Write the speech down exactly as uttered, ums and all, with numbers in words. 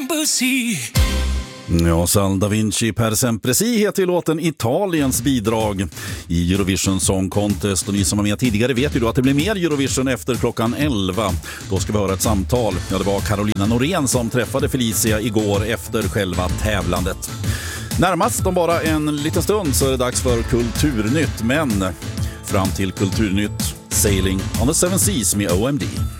sempre si. Ja, Sal da Vinci per sempre si heter ju låten Italiens bidrag i Eurovision Song Contest. Och ni som var med tidigare vet ju då att det blir mer Eurovision efter klockan elva. Då ska vi höra ett samtal. Ja, det var Carolina Norén som träffade Felicia igår efter själva tävlandet. Närmast om bara en liten stund så är det dags för Kulturnytt. Men fram till Kulturnytt, Sailing on the Seven Seas med O M D.